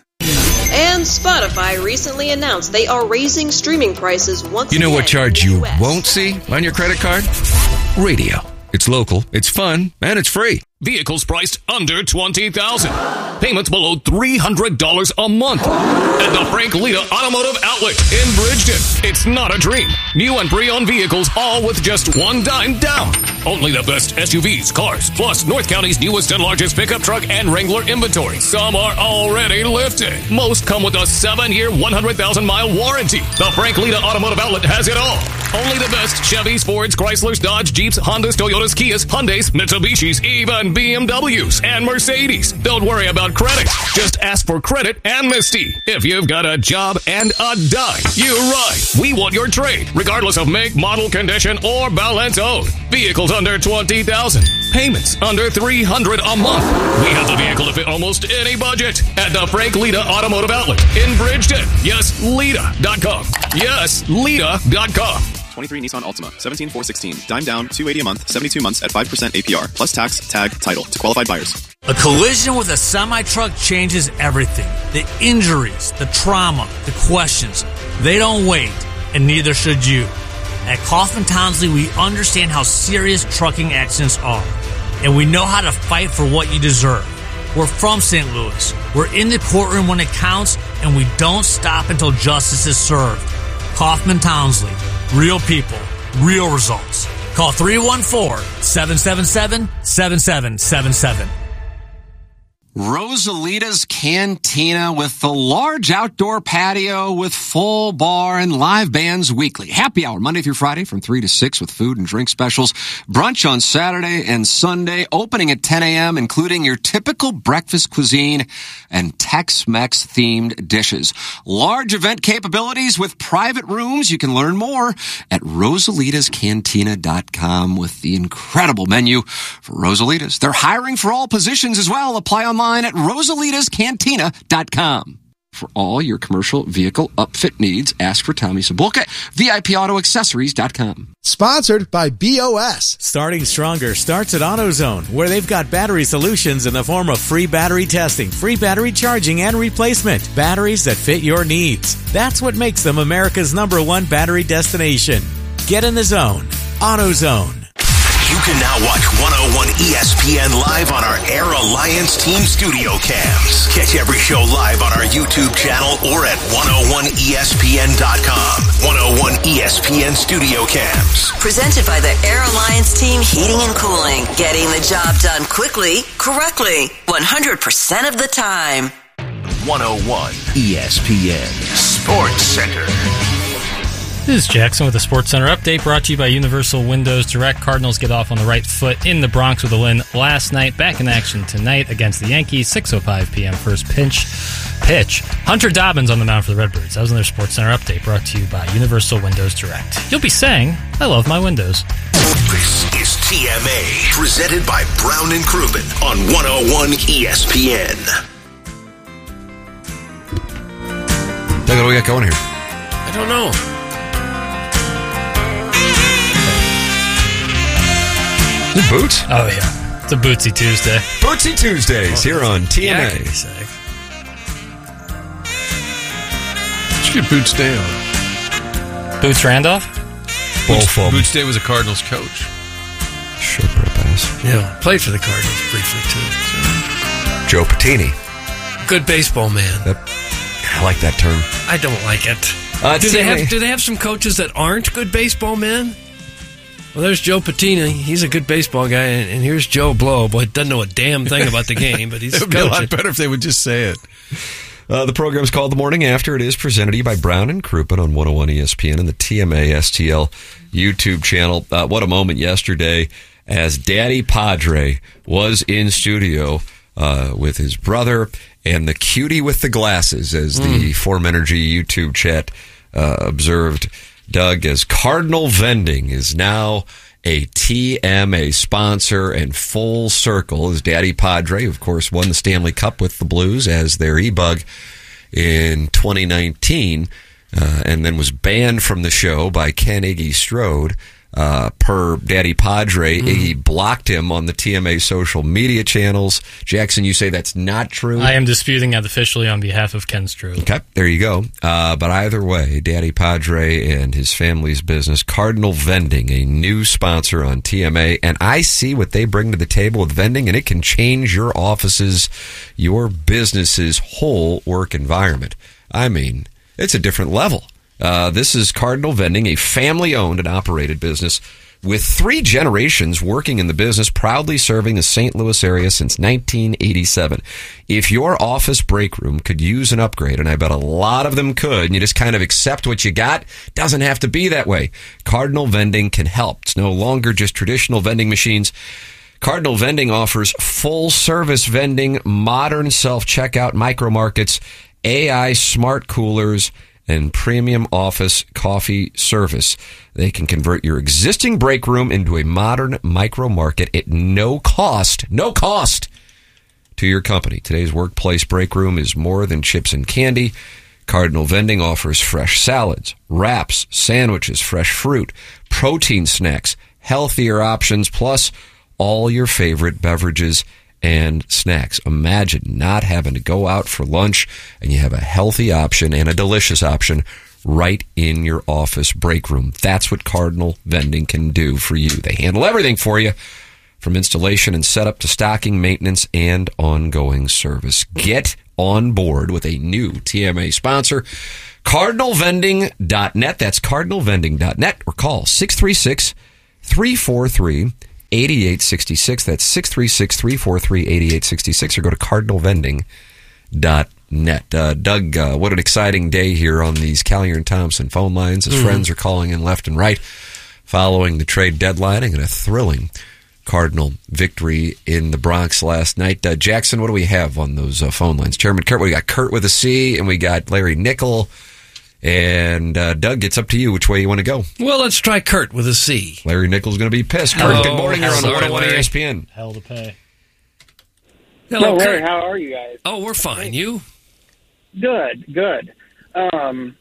And Spotify recently announced they are raising streaming prices once You know again what charge you in the U S. won't see on your credit card? Radio. It's local, it's fun, and it's free. Vehicles priced under twenty thousand dollars. Payments below three hundred dollars a month. At the Frank Lita Automotive Outlet in Bridgeton. It's not a dream. New and pre-owned vehicles, all with just one dime down. Only the best S U Vs, cars, plus North County's newest and largest pickup truck and Wrangler inventory. Some are already lifted. Most come with a seven-year, one hundred thousand mile warranty. The Frank Lita Automotive Outlet has it all. Only the best Chevys, Fords, Chryslers, Dodge, Jeeps, Hondas, Toyotas, Kias, Hyundais, Mitsubishis, even B M Ws and Mercedes. Don't worry about credit. Just ask for credit amnesty. If you've got a job and a dime, you ride. We want your trade, regardless of make, model, condition, or balance owed. Vehicles under twenty thousand dollars. Payments under three hundred dollars a month. We have the vehicle to fit almost any budget. At the Frank Lita Automotive Outlet in Bridgeton. Yes, Lita dot com. Yes, Lita dot com. twenty-three Nissan Altima, seventeen four sixteen, dime down, two hundred eighty a month, seventy-two months at five percent A P R, plus tax, tag, title to qualified buyers. A collision with a semi-truck changes everything. The injuries, the trauma, the questions. They don't wait, and neither should you. At Kaufman Townsley, we understand how serious trucking accidents are, and we know how to fight for what you deserve. We're from Saint Louis. We're in the courtroom when it counts, and we don't stop until justice is served. Kaufman Townsley. Real people. Real results. Call three one four, seven seven seven, seven seven seven seven. Rosalita's Cantina with the large outdoor patio with full bar and live bands weekly. Happy hour Monday through Friday from three to six with food and drink specials. Brunch on Saturday and Sunday, opening at ten a.m., including your typical breakfast cuisine and Tex-Mex themed dishes. Large event capabilities with private rooms. You can learn more at rosalitas cantina dot com with the incredible menu for Rosalitas. They're hiring for all positions as well. Apply online at rosalitas cantina dot com. For all your commercial vehicle upfit needs, ask for Tommy Sabulka, V I P auto accessories dot com. Sponsored by B O S. Starting Stronger starts at AutoZone, where they've got battery solutions in the form of free battery testing, free battery charging, and replacement. Batteries that fit your needs. That's what makes them America's number one battery destination. Get in the zone. AutoZone. You can now watch one oh one E S P N live on our Air Alliance Team Studio Cams. Catch every show live on our YouTube channel or at one oh one E S P N dot com. one oh one E S P N Studio Cams. Presented by the Air Alliance Team Heating and Cooling. Getting the job done quickly, correctly, one hundred percent of the time. one oh one E S P N Sports Center. This is Jackson with the Sports Center update brought to you by Universal Windows Direct. Cardinals get off on the right foot in the Bronx with a win last night. Back in action tonight against the Yankees, six oh five p.m. first pinch. Pitch. Hunter Dobbins on the mound for the Redbirds. That was another Sports Center update brought to you by Universal Windows Direct. You'll be saying, I love my windows. This is T M A, presented by Brown and Crouppen on one oh one E S P N. Doug, what do we got going here? I don't know. The boots? Oh, yeah. It's a Bootsy Tuesday. Bootsy Tuesdays here on T M A. Did you get Boots Day on? Boots Randolph? Boots, Boots Day was a Cardinals coach. Short pass. Yeah, played for the Cardinals briefly, too. So. Joe Patini. Good baseball man. Yep. I like that term. I don't like it. Uh, do, they have, do they have some coaches that aren't good baseball men? Well, there's Joe Patini. He's a good baseball guy, and, and here's Joe Blow. Boy, doesn't know a damn thing about the game, but he's it would coaching. be a lot better if they would just say it. Uh, the program is called The Morning After. It is presented to you by Brown and Crouppen on one oh one E S P N and the T M A S T L YouTube channel. Uh, what a moment yesterday as Daddy Padre was in studio uh, with his brother and the cutie with the glasses, as mm. the Form Energy YouTube chat uh, observed. Doug, as Cardinal Vending is now a T M A sponsor and full circle, as Daddy Padre, of course, won the Stanley Cup with the Blues as their E-Bug in twenty nineteen, uh, and then was banned from the show by Ken Iggy Strode. Uh, per Daddy Padre, mm. Iggy blocked him on the T M A social media channels. Jackson, you say that's not true? I am disputing that officially on behalf of Ken Strode. Okay, there you go. Uh, but either way, Daddy Padre and his family's business, Cardinal Vending, a new sponsor on T M A, and I see what they bring to the table with vending, and it can change your office's, your business's whole work environment. I mean, it's a different level. Uh, this is Cardinal Vending, a family-owned and operated business with three generations working in the business, proudly serving the Saint Louis area since nineteen eighty-seven. If your office break room could use an upgrade, and I bet a lot of them could, and you just kind of accept what you got, doesn't have to be that way. Cardinal Vending can help. It's no longer just traditional vending machines. Cardinal Vending offers full-service vending, modern self-checkout micro markets, A I smart coolers, and premium office coffee service. They can convert your existing break room into a modern micro market at no cost, no cost to your company. Today's workplace break room is more than chips and candy. Cardinal Vending offers fresh salads, wraps, sandwiches, fresh fruit, protein snacks, healthier options, plus all your favorite beverages and snacks. Imagine not having to go out for lunch and you have a healthy option and a delicious option right in your office break room. That's what Cardinal Vending can do for you. They handle everything for you, from installation and setup to stocking, maintenance, and ongoing service. Get on board with a new T M A sponsor, cardinal vending dot net. That's cardinal vending dot net, or call six three six, three four three, eight eight six six. That's six three six, three four three, eight eight six six, or go to cardinal vending dot net. Uh, Doug, uh, what an exciting day here on these Collier and Thompson phone lines. His mm. friends are calling in left and right following the trade deadline, and a thrilling Cardinal victory in the Bronx last night. Uh, Jackson, what do we have on those uh, phone lines? Chairman Kurt, we got Kurt with a C, and we got Larry Nickel. And uh, Doug, it's up to you which way you want to go. Well, let's try Kurt with a C. Larry Nickel's going to be pissed. Hello. Kurt, good morning. You're on Sorry, one oh one Larry. E S P N. Hell to pay. Hello, Larry. Kurt. How are you guys? Oh, we're fine. You? Good, good. Um,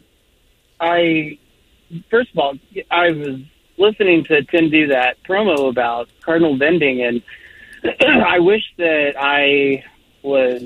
I first of all, I was listening to Tim do that promo about Cardinal Vending, and I wish that I was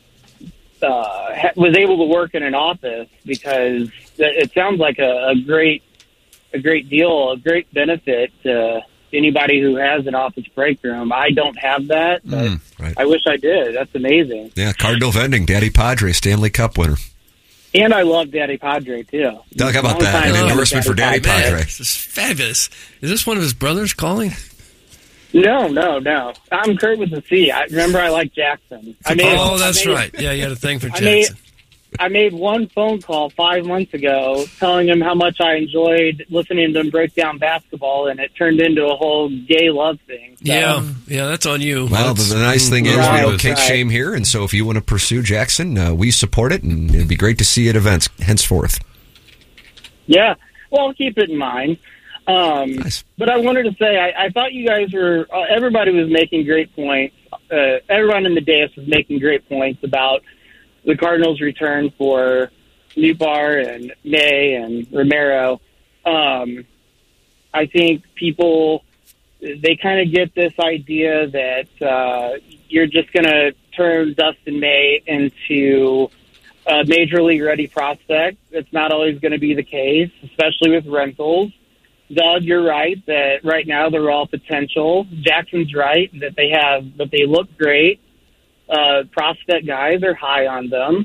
uh, was able to work in an office, because it sounds like a, a great a great deal, a great benefit to anybody who has an office break room. I don't have that, but Mm, right. I wish I did. That's amazing. Yeah, Cardinal Vending, Daddy Padre, Stanley Cup winner. And I love Daddy Padre, too. Doug, how about Long that? time An fan of endorsement for Daddy Man, Padre. this is fabulous. Is this one of his brothers calling? No, no, no. I'm Kurt with a C. I remember I like Jackson. I made, oh, that's I made, right. Yeah, you had a thing for I made, Jackson. I made one phone call five months ago telling him how much I enjoyed listening to him break down basketball, and it turned into a whole gay love thing. So. Yeah, yeah, that's on you. Well, the, That's- the nice thing is Right, we don't kink right. shame here, and so if you want to pursue Jackson, uh, we support it, and it'd be great to see you at events henceforth. Yeah, well, I'll keep it in mind. Um, Nice. But I wanted to say, I, I thought you guys were, uh, everybody was making great points. Uh, everyone in the dais was making great points about the Cardinals' return for Newbar and May and Romero. Um, I think people, they kind of get this idea that uh, you're just going to turn Dustin May into a major league ready prospect. It's not always going to be the case, especially with rentals. Doug, you're right that right now they're all potential. Jackson's right that they have, that they look great. Uh, prospect guys are high on them.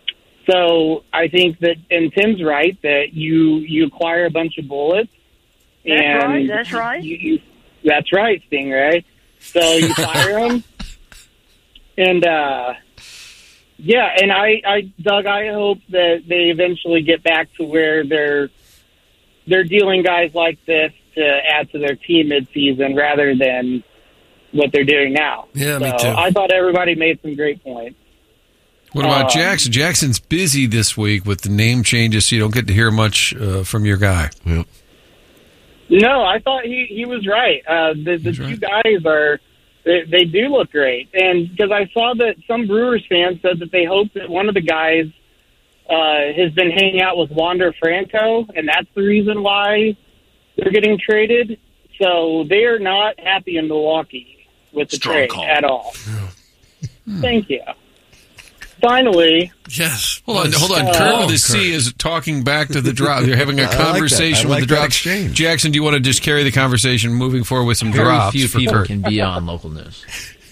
So I think that, and Tim's right, that you, you acquire a bunch of bullets. That's and right, that's right. You, you, that's right, Stingray. So you fire them. And, uh, yeah, and I, I, Doug, I hope that they eventually get back to where they're, they're dealing guys like this to add to their team midseason rather than what they're doing now. Yeah, so me too. I thought everybody made some great points. What about Um, Jackson? Jackson's busy this week with the name changes, so you don't get to hear much uh, from your guy. Yep. No, I thought he, he was right. Uh, the the two guys are, they, they do look great. And because I saw that some Brewers fans said that they hope that one of the guys uh, has been hanging out with Wander Franco, and that's the reason why they're getting traded. So they are not happy in Milwaukee with the Strong trade call. at all. Thank you. Finally, Yes. Hold on, hold on. Uh, Kurt with oh, a C is talking back to the drop. You're having a I like that. conversation I like with the that drop. exchange. Jackson, do you want to just carry the conversation moving forward with some Very drops few for people Kurt? can be on local news.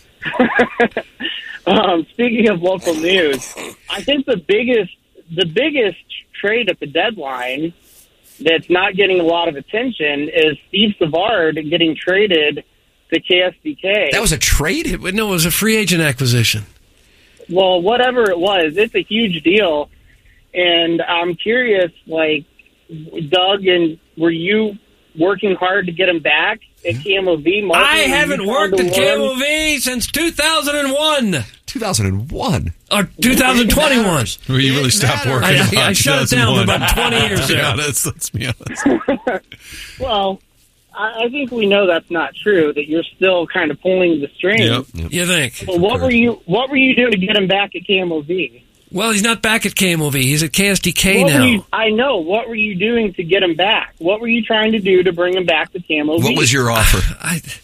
um, speaking of local news, I think the biggest the biggest trade at the deadline that's not getting a lot of attention is Steve Savard getting traded to K S D K. That was a trade? It, no, it was a free agent acquisition. Well, whatever it was, it's a huge deal. And I'm curious, like, Doug, and were you working hard to get him back at K M O V? Martin, I were you haven't trying worked to at K M O learn- V since two thousand one. two thousand one? Or two thousand twenty-one. Where you really stopped working I, on I, I shut it down for two thousand one. about twenty years Let's be there. honest. Let's be honest. Well, I, I think we know that's not true, that you're still kind of pulling the strings. Yep. You think? Well, what were you What were you doing to get him back at K M O V? Well, he's not back at K M O V. He's at K S D K What were now. you, I know. What were you doing to get him back? What were you trying to do to bring him back to K M O V? What was your offer? I,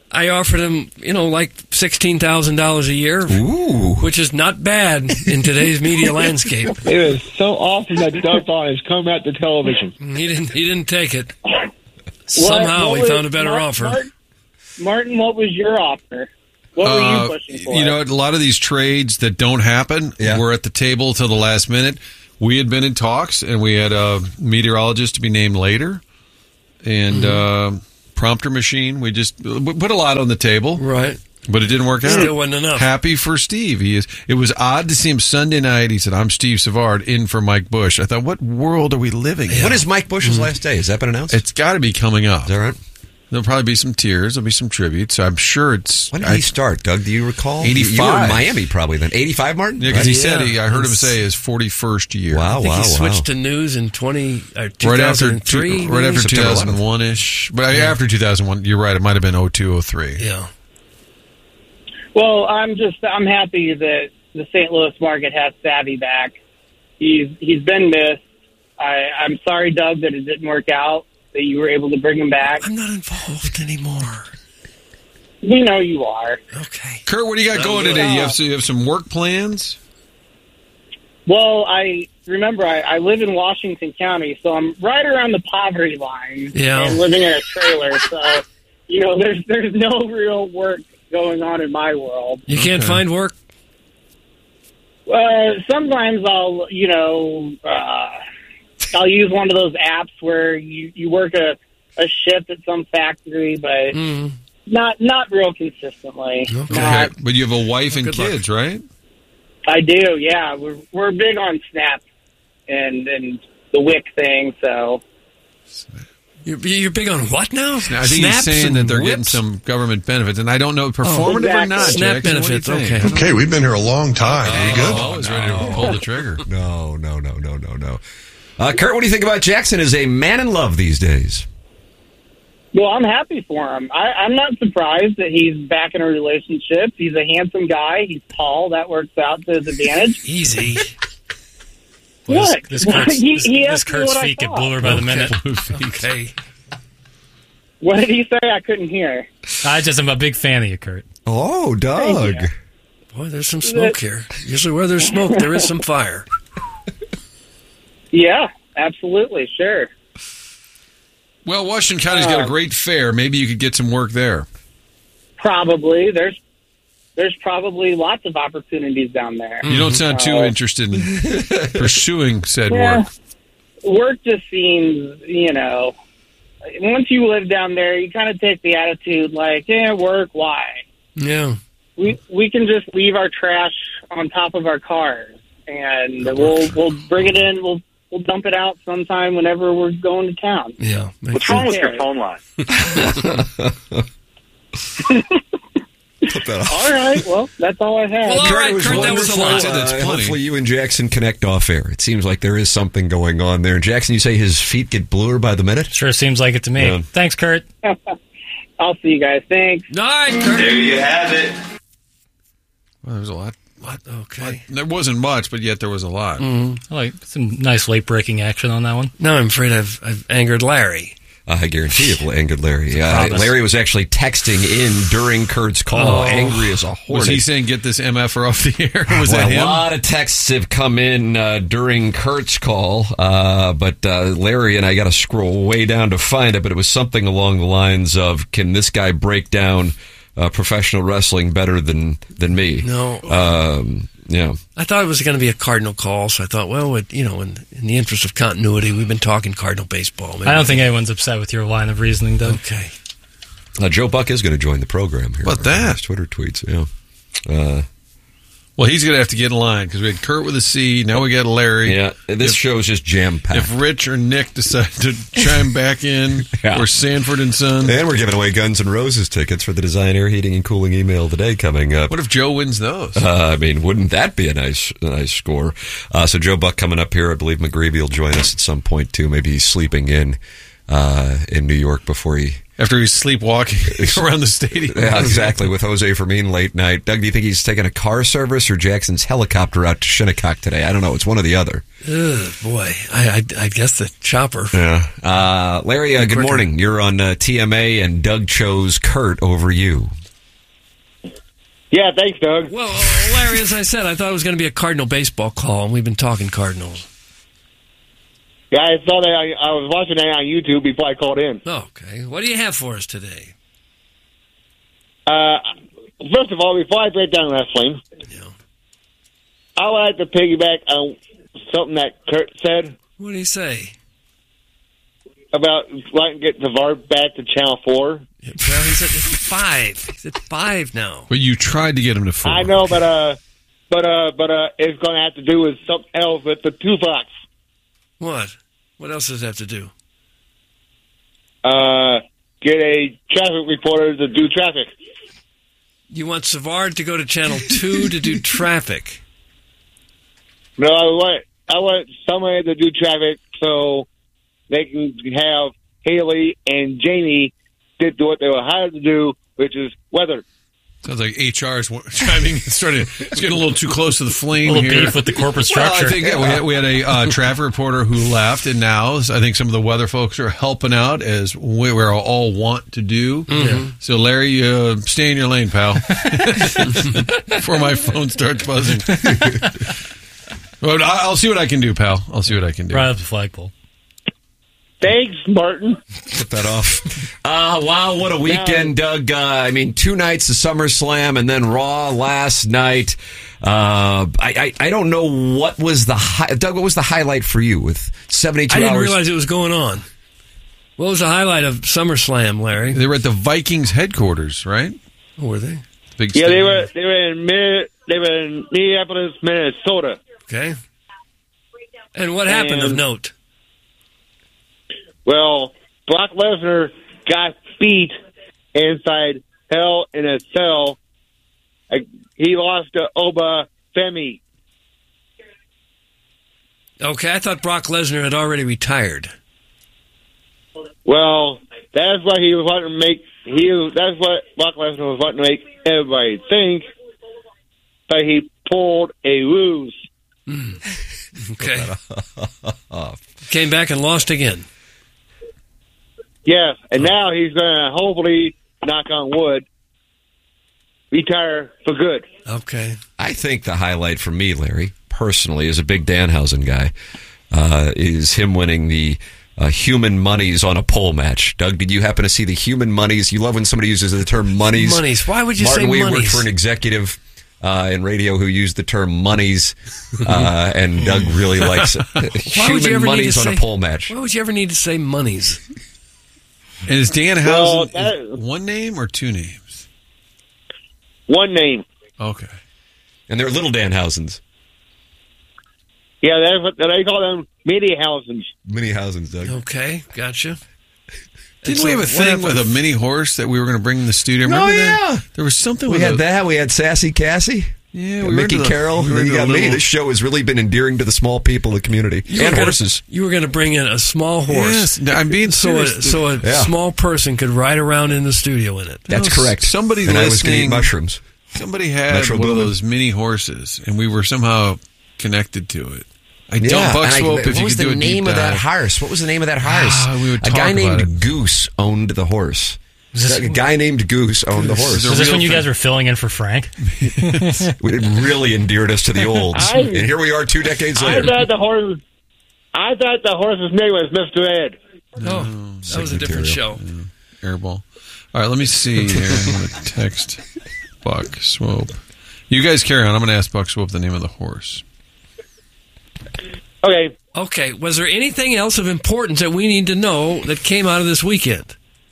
I offered him, you know, like sixteen thousand dollars a year, Ooh. which is not bad in today's media landscape. It is so awesome that Doug Vaughn has come out to television. He didn't. He didn't take it. Somehow what he was- found a better Mar- offer. Mar- Martin, what was your offer? What were Uh, you pushing for? You know, a lot of these trades that don't happen, we're at the table till the last minute. We had been in talks, and we had a meteorologist to be named later, and Mm-hmm. uh, prompter machine. We just we put a lot on the table, right? But it didn't work out. Still wasn't enough. Happy for Steve. He is. It was odd to see him Sunday night. He said, "I'm Steve Savard in for Mike Bush." I thought, what world are we living in? When is Mike Bush's last day? Has that been announced? It's got to be coming up. Is that right? There'll probably be some tears. There'll be some tributes. I'm sure it's. When did he start, Doug? Do you recall? eighty-five. You were in Miami probably then. eighty-five, Martin? Yeah, because he Right? said he. I heard him It's- say his forty-first year. Wow, I think wow, he switched wow. to news in twenty or two Right after, thousand three. two, right after two September thousand one ish, but Yeah. after two thousand one, you're right. It might have been oh two, oh three. Yeah. Well, I'm just I'm happy that the Saint Louis market has Savvy back. He's he's been missed. I, I'm sorry, Doug, that it didn't work out. That you were able to bring him back. I'm not involved anymore. We know you are. Okay. Kurt, what do you got going today? You have so you have some work plans? Well, I remember I, I live in Washington County, so I'm right around the poverty line. Yeah. And living in a trailer, so you know, there's there's no real work going on in my world. You can't find work? Uh, sometimes I'll, you know, uh, I'll use one of those apps where you, you work a, a shift at some factory, but Mm. not not real consistently. Okay, Not- but you have a wife and Good luck. kids, right? I do, yeah. We're we're big on Snap and and the W I C thing, so You're, you're big on what now? I think he's Snaps saying and that they're getting whips? some government benefits, and I don't know performative or exactly. not. Snap Jackson. What do you benefits, think? okay. Okay, we've been here a long time. Are you good? Oh, I was ready to pull the trigger. No, no, no, no, no, no. Uh, Kurt, what do you think about Jackson as a man in love these days? well, I'm happy for him. I, I'm not surprised that he's back in a relationship. He's a handsome guy. He's tall. That works out to his advantage. Easy. Well, What? This, this Kurt's, He- this, he this asked me Kurt's what I feet get thought. bluer by the minute. Okay. What did he say? I couldn't hear. I just am a big fan of you, Kurt. Oh, Doug. Thank Boy, there's some smoke here. Usually where there's smoke, there is some fire. Yeah, absolutely, sure. Well, Washington County's got a great fair. Maybe you could get some work there. Probably there's there's probably lots of opportunities down there. You don't sound too Uh, interested in pursuing said Yeah. work. Work just seems, you know, once you live down there, you kind of take the attitude like, yeah, work, why? Yeah. We we can just leave our trash on top of our cars, and we'll we'll bring it in. We'll we'll dump it out sometime whenever we're going to town. Yeah. What's wrong with your phone line? All right, well, that's all I had. Well, all right, It was Kurt, that was a wonderful. lot. Uh, That's plenty. hopefully you and Jackson connect off air. It seems like there is something going on there. And Jackson, you say his feet get bluer by the minute? Sure seems like it to me. Yeah. Thanks, Kurt. I'll see you guys. Thanks. All right, Kurt. There you have it. Well, there was a lot. What? Okay. There wasn't much, but yet there was a lot. I like some nice late breaking action on that one. Now I'm afraid I've, I've angered Larry. Uh, I guarantee it will angered Larry. Uh, Promise. Larry was actually texting in during Kurt's call, Oh. angry as a hornet. Was he saying get this M F R off the air? Was Well, that a him? lot of texts have come in uh, during Kurt's call, uh, but uh, Larry and I got to scroll way down to find it, but it was something along the lines of, can this guy break down uh, professional wrestling better than, than me? No. Um, yeah. I thought it was going to be a Cardinal call, so I thought, well, it, you know, in, in the interest of continuity, we've been talking Cardinal baseball. Maybe I don't think anyone's upset with your line of reasoning, Doug. Okay. Uh, Joe Buck is going to join the program here. About that? His Twitter tweets, yeah. Uh, Well, he's going to have to get in line because we had Kurt with a C. Now we got Larry. yeah, this If- show is just jam-packed. If Rich or Nick decide to chime back in, Yeah. or Sanford and Son. And we're giving away Guns N' Roses tickets for the Design Air Heating and Cooling email today coming up. What if Joe wins those? Uh, I mean, wouldn't that be a nice a nice score? Uh, so Joe Buck coming up here. I believe McGreevy will join us at some point, too. Maybe he's sleeping in uh, in New York before he After he's sleepwalking around the stadium. Yeah, exactly, with Jose Fermin late night. Doug, do you think he's taking a car service or Jackson's helicopter out to Shinnecock today? I don't know. It's one or the other. Ugh, boy, I, I, I guess the chopper. Yeah. Uh, Larry, uh, good morning. You're on uh, T M A, and Doug chose Kurt over you. Yeah, thanks, Doug. Well, Larry, as I said, I thought it was going to be a Cardinal baseball call, and we've been talking Cardinals. Yeah, I saw that. I, I was watching that on YouTube before I called in. Okay. What do you have for us today? Uh, first of all, before I break down wrestling, yeah. I would like to piggyback on something that Kurt said. What did he say? About wanting to get Savard back to Channel four. Yeah, well, he's at five. He's at five now. But you tried to get him to four. I know, but uh, but uh, but uh, it's going to have to do with something else with the two Fox. What? What else does it have to do? Uh, get a traffic reporter to do traffic. You want Savard to go to Channel two to do traffic? No, I want I want somebody to do traffic so they can have Haley and Jamie to do what they were hired to do, which is weather. Sounds like H R is chiming. It's starting. It's getting a little too close to the flame a little here. beef with the corporate structure. Well, I think yeah, we had, we had a uh, traffic reporter who left, and now I think some of the weather folks are helping out as we we're all want to do. Mm-hmm. So, Larry, uh, stay in your lane, pal, before my phone starts buzzing. Well, I'll see what I can do, pal. I'll see what I can do. Right up the flagpole. Thanks, Martin. Put that off. Uh, wow, what a weekend, Doug. Uh, I mean, two nights of SummerSlam and then Raw last night. Uh, I, I I don't know what was the hi- Doug. What was the highlight for you with seventy-two I didn't hours? realize it was going on. What was the highlight of SummerSlam, Larry? They were at the Vikings headquarters, right? Oh, were they? Big yeah, stadium. they were. They were in Mid- They were in Minneapolis, Minnesota. Okay. And what happened And- of note? Well, Brock Lesnar got beat inside Hell in a Cell. He lost to Oba Femi. Okay, I thought Brock Lesnar had already retired. Well, that's what he was wanting to make. He that's what Brock Lesnar was wanting to make everybody think. But he pulled a ruse. Mm. Okay. Came back and lost again. Yes, and now he's going to hopefully, knock on wood, retire for good. Okay. I think the highlight for me, Larry, personally, as a big Danhausen guy, uh, is him winning the uh, human monies on a pole match. Doug, did you happen to see the human monies? You love when somebody uses the term monies. Monies. Why would you Martin say Wade monies? worked for an executive uh, in radio who used the term monies, uh, and Doug really likes it. Why would you Human ever need monies to on say, a pole match. Why would you ever need to say monies? And is Danhausen Well, that- one name or two names? One name. Okay. And they're little Danhausens. Yeah, that's what they call them, mini houses. Mini Hausens, Doug. Okay, gotcha. Didn't so we have a what thing happened? with a mini horse that we were going to bring in the studio? Remember Oh, that? yeah. There was something We with had a, that. We had Sassy Cassie. Yeah, And we were Mickey into the- Carroll. we were Then you into got a me. little- This show has really been endearing to the small people of the community. You were and gonna- horses. You were going to bring in a small horse. Yes, I'm being so a, serious. so a Yeah. small person could ride around in the studio in it. That's No, correct. somebody and I was going to eat listening- mushrooms. Somebody had Metro one of Boomin. those mini horses, and we were somehow connected to it. I Yeah, don't Buck and I- Swope what if you was could the do a name deep of that dive. horse? What was the name of that horse? Ah, we would a talk guy about named it. Goose owned the horse. this- a guy named Goose owned the horse. This Was this real when you thing. guys were filling in for Frank? It really endeared us to the olds. I- and here we are two decades I later. thought the horse. I thought the horse's name was Mister Ed. Oh, that was a different show. Airball. All right, let me see here. I'm going to text Buck Swope. You guys carry on. I'm going to ask Buck Swope the name of the horse. Okay. Okay, was there anything else of importance that we need to know that came out of this weekend?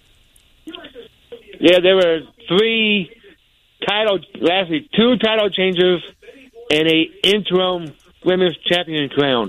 Yeah, there were three title, actually two title changes, and a interim women's champion crowned.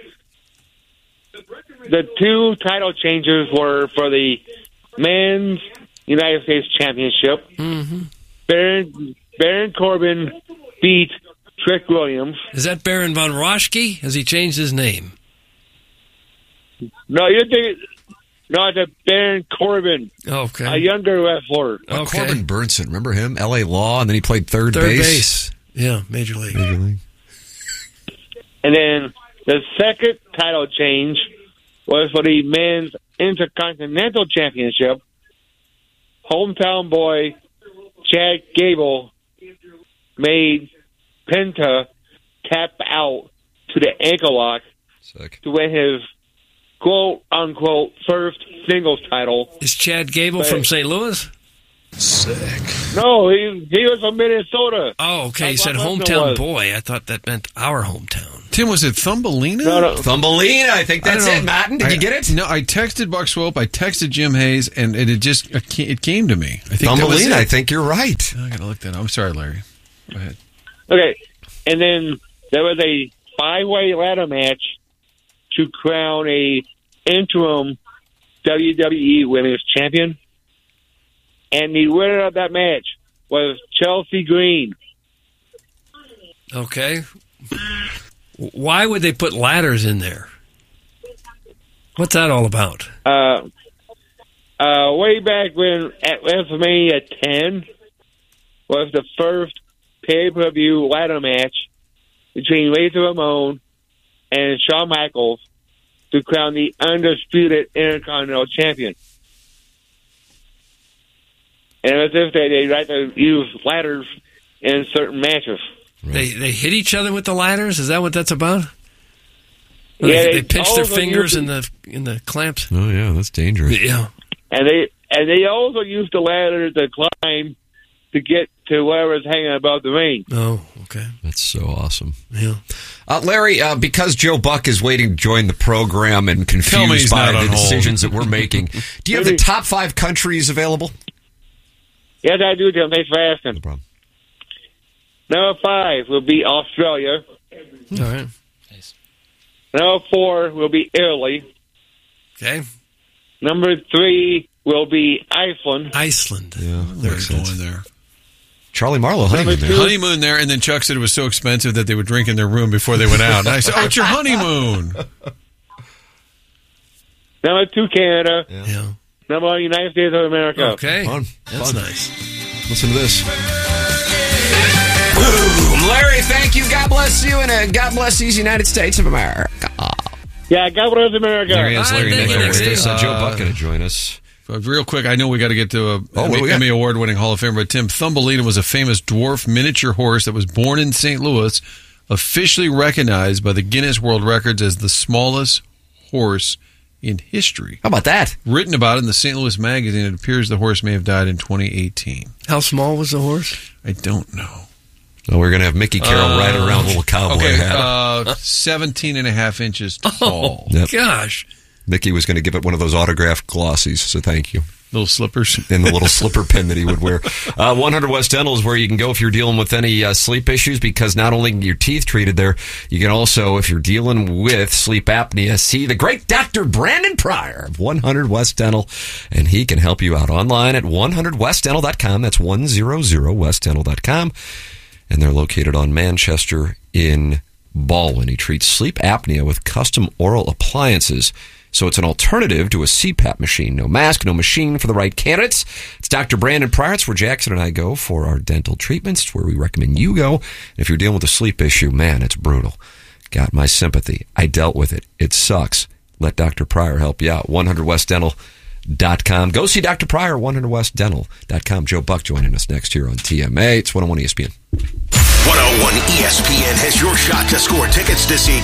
The two title changes were for the men's United States Championship. Mm-hmm. Baron Baron Corbin beat Trick Williams. Is that Baron von Roschke? Has he changed his name? No, you're thinking No, it's a Baron Corbin. Okay. A younger wrestler. Uh, Corbin Burnson, remember him? L A Law, and then he played third, Third base. base. Yeah, Major League. Major League. And then the second title change was for the men's Intercontinental Championship. Hometown boy Chad Gable made Penta tap out to the ankle lock Sick. to win his quote-unquote first singles title. Is Chad Gable But- from Saint Louis? Sick. No, he, he was from Minnesota. Oh, okay. You That's said what Lesnar hometown was. boy. I thought that meant our hometown. Tim, was it Thumbelina? No, no. Thumbelina, I think that's I don't it, know. Madden. Did I- you get it? No, I texted Buck Swope, I texted Jim Hayes, and it, it just it came to me. I think that was Thumbelina, it. I think you're right. I gotta look that up. I'm sorry, Larry. Go ahead. Okay, and then there was a five-way ladder match to crown a interim W W E Women's Champion, and the winner of that match was Chelsea Green. Okay. Why would they put ladders in there? What's that all about? Uh, uh, way back when at WrestleMania ten was the first pay-per-view ladder match between Razor Ramon and Shawn Michaels to crown the undisputed Intercontinental Champion. And it was if they, they like to use ladders in certain matches. They they hit each other with the ladders? Is that what that's about? Yeah, they, they they pinch their also fingers use- in the in the clamps. Oh, yeah, that's dangerous. Yeah. And they and they also used the ladder to climb to get to wherever's hanging above the ring. Oh, okay. That's so awesome. Yeah. Uh, Larry, uh, because Joe Buck is waiting to join the program and Tell me confused he's by not the on hold. decisions that we're making, do you have the top five countries available? Yes, I do, Tim. Thanks for asking. No problem. Number five will be Australia. All right. Number four will be Italy. Okay. Number three will be Iceland. Iceland. Yeah, They're going there. Charlie Marlowe, honeymoon there. Honeymoon there, and then Chuck said it was so expensive that they would drink in their room before they went out. And I said, "Oh, it's your honeymoon." Number two, Canada. Yeah. Number one, United States of America. Okay. Fun. That's Fun. nice. Listen to this. Boom. Larry, thank you. God bless you, and uh, God bless these United States of America. Yeah, God bless America. There he is, Larry Hi, thank Nichols you, with Larry. us. Uh, Joe Uh, Buck going to join us. But real quick, I know we got to get to a Oh, what Emmy, we got? Emmy Award-winning Hall of Famer, but Tim, Thumbelina was a famous dwarf miniature horse that was born in Saint Louis, officially recognized by the Guinness World Records as the smallest horse in history. How about that? Written about in the Saint Louis Magazine, it appears the horse may have died in twenty eighteen. How small was the horse? I don't know. Oh, we're going to have Mickey Carroll Uh, riding around a little cowboy Okay, hat. uh, seventeen and a half inches tall. Yep. Gosh. Mickey was going to give it one of those autographed glossies, so thank you. Little slippers. And the little slipper pin that he would wear. Uh, one hundred West Dental is where you can go if you're dealing with any uh, sleep issues, because not only get your teeth treated there, you can also, if you're dealing with sleep apnea, see the great Doctor Brandon Pryor of one hundred West Dental, and he can help you out online at one hundred west dental dot com. That's one hundred west dental dot com. And they're located on Manchester in Baldwin. He treats sleep apnea with custom oral appliances. So it's an alternative to a C PAP machine. No mask, no machine for the right candidates. It's Doctor Brandon Pryor. It's where Jackson and I go for our dental treatments. It's where we recommend you go. And if you're dealing with a sleep issue, man, it's brutal. Got my sympathy. I dealt with it. It sucks. Let Doctor Pryor help you out. one hundred west dental dot com. Go see Doctor Pryor, one hundred west dental dot com. Joe Buck joining us next here on T M A. It's one oh one E S P N. one oh one E S P N has your shot to score tickets to see